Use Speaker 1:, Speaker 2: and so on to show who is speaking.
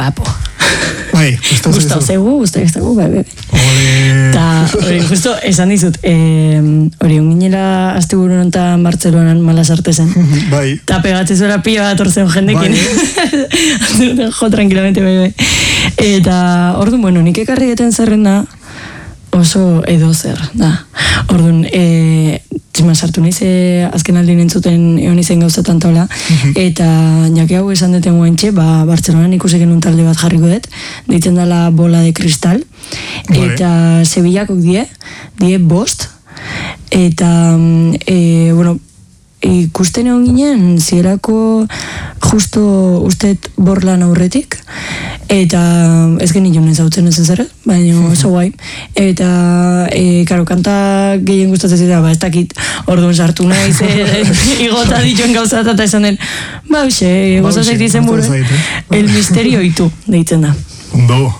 Speaker 1: guapo.
Speaker 2: Bai,
Speaker 1: gustau zegu, bai. Eta, hori, justo, esan dizut, hori, unginela asteburu honetan Bartzelonan malasarte zen.
Speaker 2: Bai.
Speaker 1: Eta pegatzen zuela pila bat orzen jendekin. Jo, tranquilamente, bai. Eta, orduan, bueno, nik ekarri eten zerrenda oso edo zer, da. Orduan, sartu nahiz azken aldin entzuten egon izen gauzatan taula, eta jake hau esan deten guentxe, Bartzelonan ikusi genuen talde bat jarriko dut, deitzen dela Bola de Cristal, eta Sevillakok die bost, eta, bueno, ikusten egon ginen, zierako justo usteet borlan aurretik, eta ez genitun ezautzen ez zer, baina oso guai, eta karo, kanta gehien gustatzen zitea, ez dakit orduan sartu nahiz, igota dituen gauzat, eta esan den, hoxe, gozatzen ditzen buru, el misterio itu, deitzen da.
Speaker 2: Ondo.